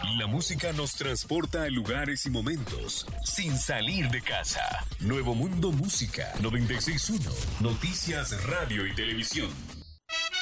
La música nos transporta a lugares y momentos sin salir de casa. Nuevo Mundo Música 96.1. Noticias, radio y televisión.